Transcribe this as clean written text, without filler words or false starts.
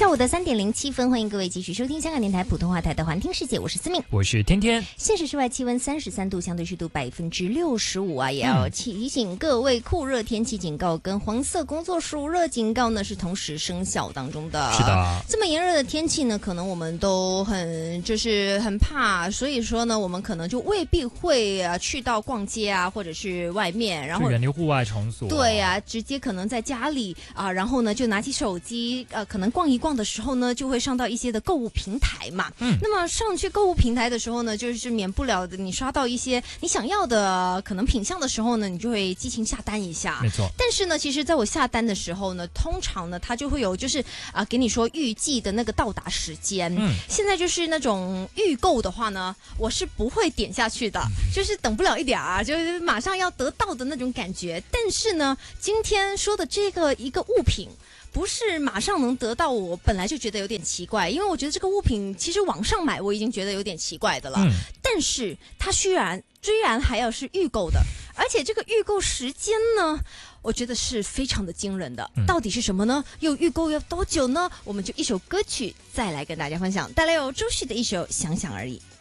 下午的3:07，欢迎各位继续收听香港电台普通话台的环听世界，我是思敏， 我是天天。 现时室外气温33度，相对湿度65%啊，也要提醒各位酷热天气警告跟黄色工作暑热警告呢是同时生效当中的。 是的， 这么炎热的天气呢，可能我们都很怕，所以说呢，我们可能就未必会去到逛街啊，或者是外面，然后远离户外场所。 对啊，直接可能在家里啊，然后呢就拿起手机，可能逛一逛的时候呢，就会上到一些的购物平台嘛。那么上去购物平台的时候呢，就是免不了的，你刷到一些你想要的可能品项的时候呢，你就会激情下单一下。 没错。 但是呢，其实在我下单的时候呢，通常呢，它就会有就是给你说预计的那个到达时间。现在就是那种预购的话呢，我是不会点下去的，就是等不了一点儿，就是马上要得到的那种感觉。但是呢，今天说的这个一个物品，不是马上能得到，我本来就觉得有点奇怪，因为我觉得这个物品其实网上买我已经觉得有点奇怪的了。但是它居然还要是预购的，而且这个预购时间呢，我觉得是非常的惊人的。到底是什么呢？又预购要多久呢？我们就一首歌曲再来跟大家分享，带来有周旭的一首《想想而已》。